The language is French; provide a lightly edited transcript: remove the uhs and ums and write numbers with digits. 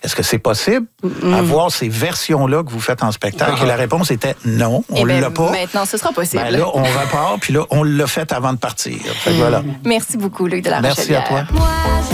est-ce que c'est possible avoir ces versions-là que vous faites en spectacle? Et la réponse était non, on ne l'a pas. Maintenant, ce sera possible. Ben là, on repart, puis là, on l'a fait avant de partir. Fait que voilà. Merci beaucoup, Luc de la Rochelière. Merci à toi.